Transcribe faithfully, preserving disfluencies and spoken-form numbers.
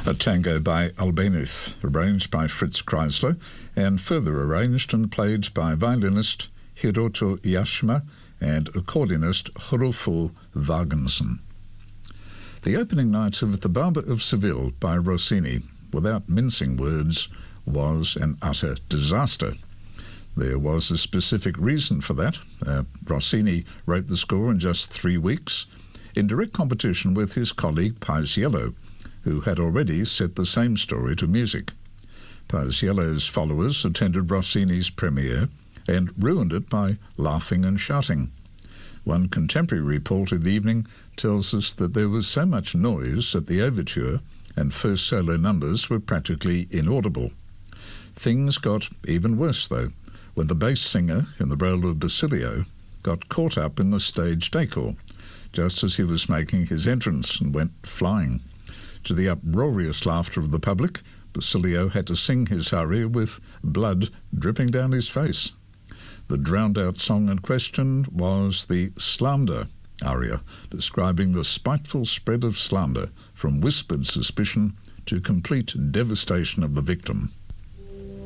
A tango by Albéniz, arranged by Fritz Kreisler, and further arranged and played by violinist Hiroto Yashima and accordionist Rodolfo Wagensen. The opening night of The Barber of Seville by Rossini, without mincing words, was an utter disaster. There was a specific reason for that. Uh, Rossini wrote the score in just three weeks, in direct competition with his colleague Paisiello, who had already set the same story to music. Paisiello's followers attended Rossini's premiere and ruined it by laughing and shouting. One contemporary report of the evening tells us that there was so much noise that the overture and first solo numbers were practically inaudible. Things got even worse, though, when the bass singer in the role of Basilio got caught up in the stage decor, just as he was making his entrance and went flying. To the uproarious laughter of the public, Basilio had to sing his aria with blood dripping down his face. The drowned-out song in question was the slander aria, describing the spiteful spread of slander from whispered suspicion to complete devastation of the victim.